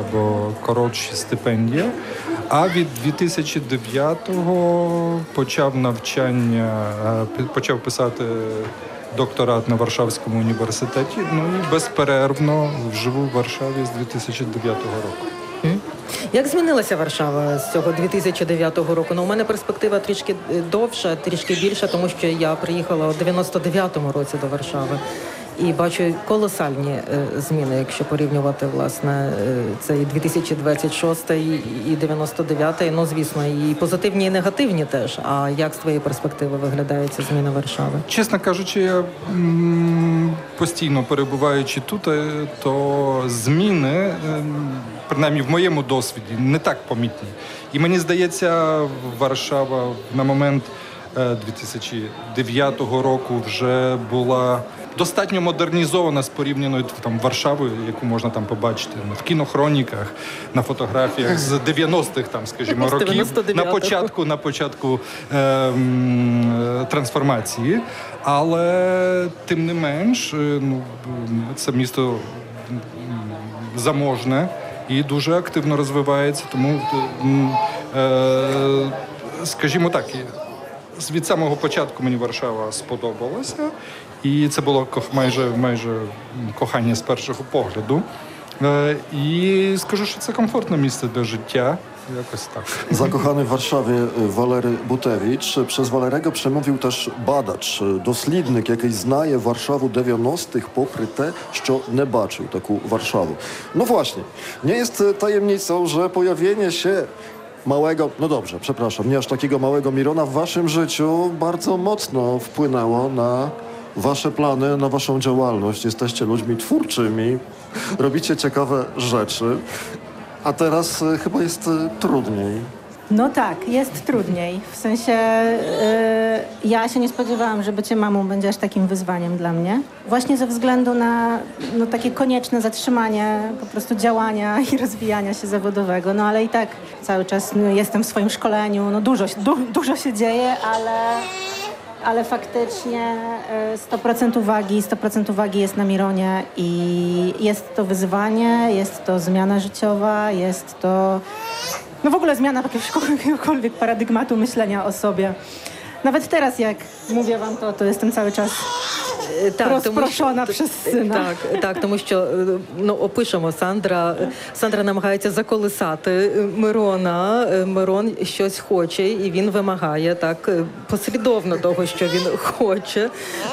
або коротші стипендії. А від 2009-го почав навчання, почав писати докторат на Варшавському університеті, ну і безперервно живу в Варшаві з 2009 року. Як змінилася Варшава з цього 2009 року? Ну, у мене перспектива трішки довша, трішки більша, тому що я приїхала у 99-му році до Варшави. І бачу колосальні зміни, якщо порівнювати, власне, цей 2026 і 99-й. Ну, звісно, і позитивні, і негативні теж. А як з твоєї перспективи виглядає ця зміна Варшави? Чесно кажучи, я постійно перебуваючи тут, то зміни, принаймні в моєму досвіді, не так помітні. І мені здається, Варшава на момент 2009 року вже була достатньо модернізована з порівняною там Варшавою, яку можна там побачити в кінохроніках, на фотографіях з 90-х, там, скажімо, років, на початку трансформації. Але тим не менш, це місто заможне і дуже активно розвивається, тому, скажімо так, від самого початку мені Варшава сподобалася, і це було майже кохання з першого погляду. І скажу, що це комфортне місце для життя. Jakoś tak. Zakochany w Warszawie Walery Butewicz. Przez Walerego przemówił też badacz, дослідник, який знає Варшаву 90-х, попри те, що не бачив таку Варшаву. No właśnie, nie jest tajemnicą, że pojawienie się małego, no dobrze, przepraszam, nie aż takiego małego Mirona w waszym życiu bardzo mocno wpłynęło na wasze plany, na waszą działalność. Jesteście ludźmi twórczymi, robicie ciekawe rzeczy, a teraz chyba jest trudniej. No tak, jest trudniej. W sensie ja się nie spodziewałam, że bycie mamą będzie aż takim wyzwaniem dla mnie. Właśnie ze względu na takie konieczne zatrzymanie po prostu działania i rozwijania się zawodowego. No ale i tak cały czas jestem w swoim szkoleniu, dużo się dzieje, ale faktycznie 100% uwagi jest na Mironie i jest to wyzwanie, jest to zmiana życiowa, jest to w ogóle zmiana jakiegokolwiek paradygmatu myślenia o sobie. Nawet teraz, jak mówię wam to jestem cały czas розпрошена przez сина. Так, тому що, опишемо, Сандра намагається заколисати Мирона. Мирон щось хоче, і він вимагає так послідовно того, що він хоче.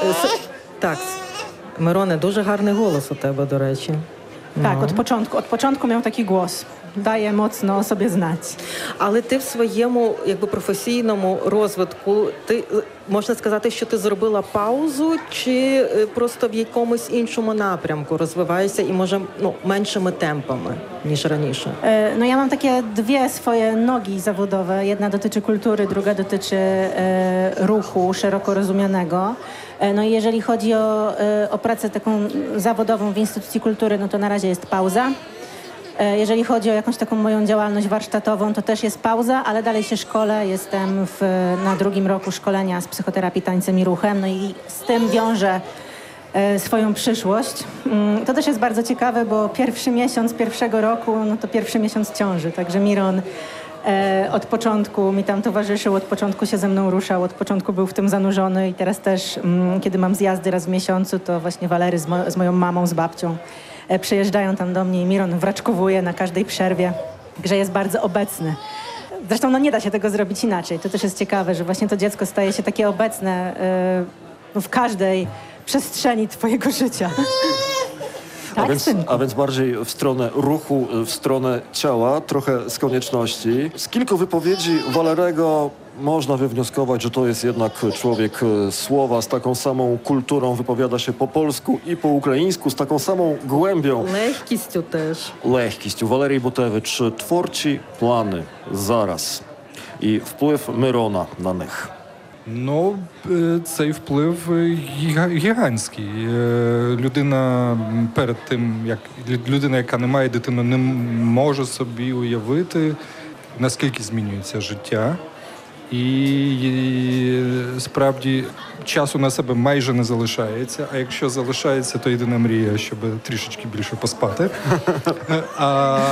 Так, Мироне, дуже гарний голос у тебе, до речі. Так, od początku miał taki głos. Дає mocno o sobie знати. Але ти в своєму професійному розвитку, ти можна сказати, що ти зробила паузу, чи просто в якомусь іншому напрямку розвиваєшся і, може, меншими темпами, ніж раніше? Ja mam takie dwie swoje nogi zawodowe. Jedna dotyczy kultury, druga dotyczy ruchu szeroko rozumianego. No i jeżeli chodzi o pracę taką zawodową w instytucji kultury, to na razie jest pauza. Jeżeli chodzi o jakąś taką moją działalność warsztatową, to też jest pauza, ale dalej się szkolę. Jestem na 2. roku szkolenia z psychoterapii tańcem i ruchem, no i z tym wiążę swoją przyszłość. To też jest bardzo ciekawe, bo pierwszy miesiąc pierwszego roku, to pierwszy miesiąc ciąży, także Miron od początku mi tam towarzyszył, od początku się ze mną ruszał, od początku był w tym zanurzony i teraz też, kiedy mam zjazdy raz w miesiącu, to właśnie Walery z moją mamą, z babcią przyjeżdżają tam do mnie i Miron wraczkowuje na każdej przerwie, że jest bardzo obecny. Zresztą nie da się tego zrobić inaczej. To też jest ciekawe, że właśnie to dziecko staje się takie obecne w każdej przestrzeni twojego życia. Tak, a więc bardziej w stronę ruchu, w stronę ciała, trochę z konieczności. Z kilku wypowiedzi Walerego można wywnioskować, że to jest jednak człowiek słowa, z taką samą kulturą, wypowiada się po polsku i po ukraińsku, z taką samą głębią. Легкістю теж. Легкістю. Валерій Бутевич, творчі плани зараз і вплив Мирона на них. Цей вплив гігантський. Людина перед тим, людина, яка не має дитини, не може собі уявити, наскільки змінюється життя. І справді часу на себе майже не залишається, а якщо залишається, то єдина мрія, щоб трішечки більше поспати.